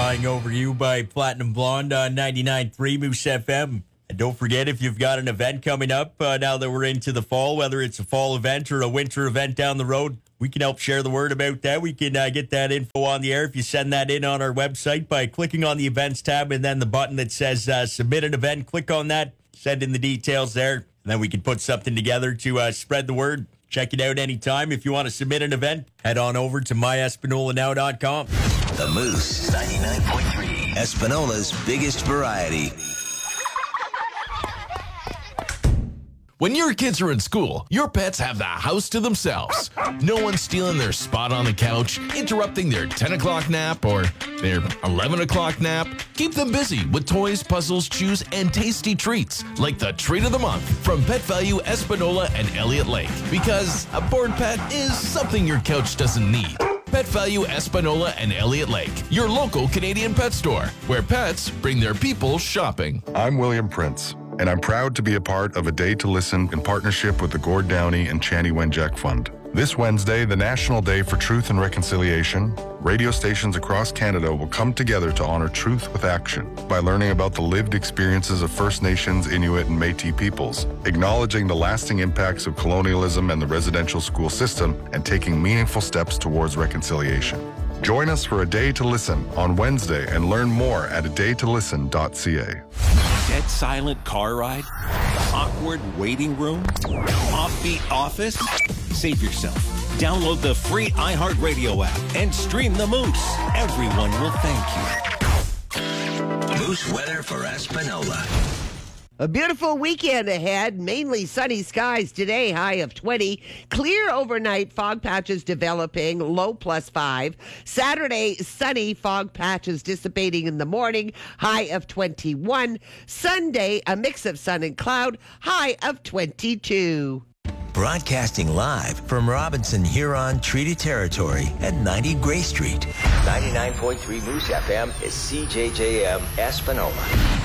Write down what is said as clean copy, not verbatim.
Flying Over You by Platinum Blonde on 99.3 Moose FM. And don't forget, if you've got an event coming up, now that we're into the fall, whether it's a fall event or a winter event down the road, we can help share the word about that. We can get that info on the air if you send that in on our website by clicking on the events tab and then the button that says submit an event. Click on that, send in the details there, and then we can put something together to spread the word. Check it out anytime. If you want to submit an event, head on over to myespinolanow.com. The Moose 99.3, Espinola's biggest variety. When your kids are in school, your pets have the house to themselves. No one's stealing their spot on the couch, interrupting their 10 o'clock nap or their 11 o'clock nap. Keep them busy with toys, puzzles, chews, and tasty treats, like the Treat of the Month from Pet Value Espanola and Elliott Lake. Because a bored pet is something your couch doesn't need. Pet Value Espanola and Elliott Lake, your local Canadian pet store, where pets bring their people shopping. I'm William Prince, and I'm proud to be a part of A Day to Listen in partnership with the Gord Downey and Chani Wenjack Fund. This Wednesday, the National Day for Truth and Reconciliation, radio stations across Canada will come together to honor truth with action by learning about the lived experiences of First Nations, Inuit, and Métis peoples, acknowledging the lasting impacts of colonialism and the residential school system, and taking meaningful steps towards reconciliation. Join us for A Day to Listen on Wednesday and learn more at adaytolisten.ca. Dead silent car ride? Awkward waiting room? Offbeat office? Save yourself. Download the free iHeartRadio app and stream the Moose. Everyone will thank you. Moose weather for Espanola. A beautiful weekend ahead, mainly sunny skies today, high of 20. Clear overnight, fog patches developing, low +5. Saturday, sunny, fog patches dissipating in the morning, high of 21. Sunday, a mix of sun and cloud, high of 22. Broadcasting live from Robinson Huron Treaty Territory at 90 Gray Street. 99.3 Moose FM is CJJM Espanola.